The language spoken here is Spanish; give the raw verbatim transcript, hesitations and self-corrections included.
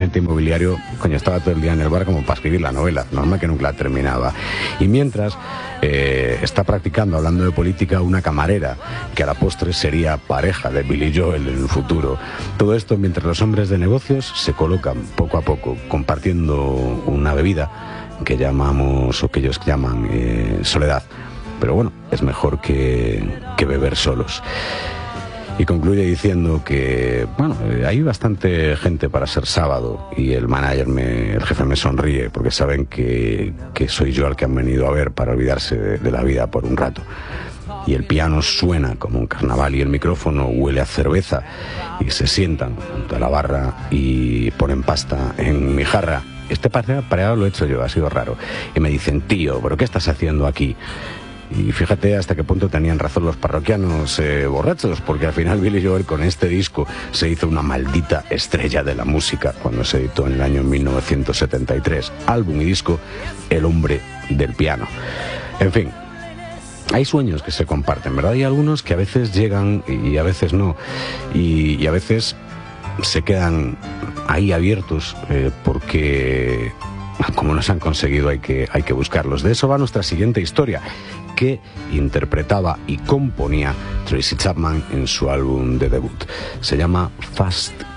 agente inmobiliario, coño, estaba todo el día en el bar como para escribir la novela, normal que nunca la terminaba. Y mientras eh, está practicando, hablando de política, una camarera que a la postre sería pareja de Billy Joel en el futuro. Todo esto mientras los hombres de negocios se colocan poco a poco compartiendo una bebida que llamamos, o que ellos llaman eh, soledad. Pero bueno, es mejor que, que beber solos. Y concluye diciendo que, bueno, eh, hay bastante gente para ser sábado, y el manager, me, el jefe me sonríe porque saben que, que soy yo al que han venido a ver para olvidarse de, de la vida por un rato. Y el piano suena como un carnaval y el micrófono huele a cerveza, y se sientan junto a la barra y ponen pasta en mi jarra. Este pareado lo he hecho yo, ha sido raro. Y me dicen, tío, ¿pero qué estás haciendo aquí? Y fíjate hasta qué punto tenían razón los parroquianos eh, borrachos, porque al final Billy Joel con este disco se hizo una maldita estrella de la música cuando se editó en el año mil novecientos setenta y tres. Álbum y disco El hombre del piano. En fin, hay sueños que se comparten, ¿verdad? Hay algunos que a veces llegan y a veces no. Y, y a veces se quedan ahí abiertos eh, porque, como no se han conseguido, hay que, hay que buscarlos. De eso va nuestra siguiente historia, que interpretaba y componía Tracy Chapman en su álbum de debut. Se llama Fast